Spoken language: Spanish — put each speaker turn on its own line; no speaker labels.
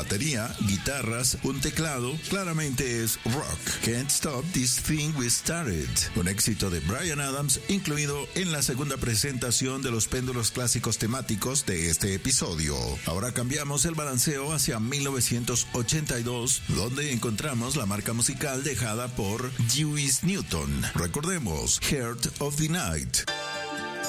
batería, guitarras, un teclado, claramente es rock. Can't Stop This Thing We Started, un éxito de Bryan Adams incluido en la segunda presentación de los péndulos clásicos temáticos de este episodio. Ahora cambiamos el balanceo hacia 1982, donde encontramos la marca musical dejada por Lewis Newton. Recordemos, Heart of the Night.